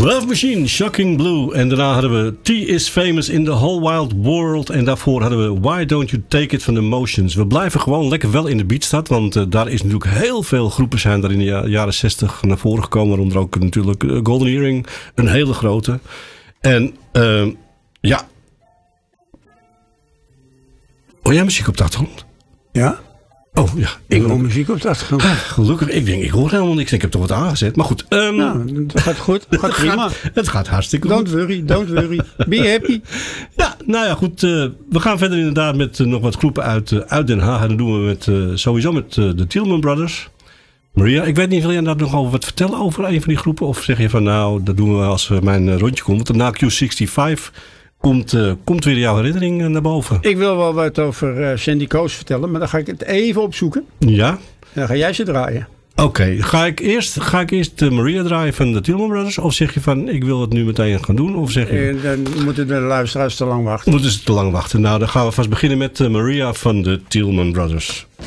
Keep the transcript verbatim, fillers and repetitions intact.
Love Machine, Shocking Blue. En daarna hadden we T is Famous in the Whole Wild World. En daarvoor hadden we Why Don't You Take It from the Motions. We blijven gewoon lekker wel in de beatstad. Want uh, daar is natuurlijk heel veel groepen zijn daar in de ja- jaren zestig naar voren gekomen. Waaronder ook natuurlijk uh, Golden Earring. Een hele grote. En uh, ja. Hoor jij muziek op de achtergrond? Ja. Oh ja. Ik hoor muziek op de achtergrond. Ah, gelukkig. Ik denk, ik hoor helemaal niks. Ik heb toch wat aangezet. Maar goed. Um, Nou, het gaat goed. Het gaat prima. gaat, het gaat hartstikke Don't goed. worry, don't worry. Be happy. Ja, nou ja, goed. Uh, we gaan verder inderdaad met uh, nog wat groepen uit, uh, uit Den Haag. En dat doen we met, uh, sowieso met uh, de Tielman Brothers. Maria, ik weet niet, wil jij daar nog over wat vertellen over een van die groepen? Of zeg je van, nou, dat doen we als uh, mijn uh, rondje komt. Want na Q vijfenzestig komt, uh, komt weer jouw herinnering uh, naar boven. Ik wil wel wat over uh, Sandy Coast vertellen, maar dan ga ik het even opzoeken. Ja. En dan ga jij ze draaien. Oké, okay. ga ik eerst, ga ik eerst de Maria draaien van de Tielman Brothers? Of zeg je van, ik wil het nu meteen gaan doen? Of zeg je... En dan moeten de luisteraars te lang wachten. Moeten ze te lang wachten. Nou, dan gaan we vast beginnen met uh, Maria van de Tielman Brothers.